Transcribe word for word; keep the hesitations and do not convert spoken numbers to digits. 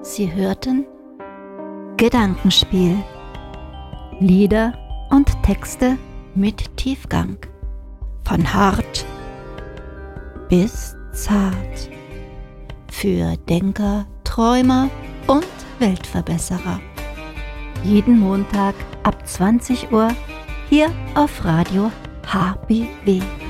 Sie hörten Gedankenspiel. Lieder und Texte mit Tiefgang. Von hart bis zart. Für Denker, Träumer und Weltverbesserer. Jeden Montag ab zwanzig Uhr hier auf Radio H B W.